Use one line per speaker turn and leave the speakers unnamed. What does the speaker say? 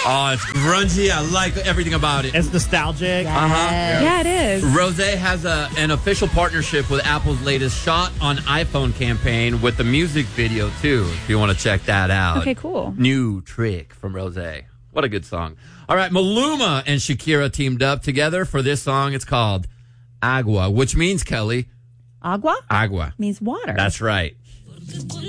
Oh, it's grungy. I like everything about it.
It's nostalgic.
Yeah, it is.
Rosé has an official partnership with Apple's latest Shot on iPhone campaign with the music video, too, if you want to check that out.
Okay, cool.
New Trick from Rosé. What a good song. All right, Maluma and Shakira teamed up together for this song. It's called Agua, which means, Kelly...
Agua?
Agua.
Means water.
That's right.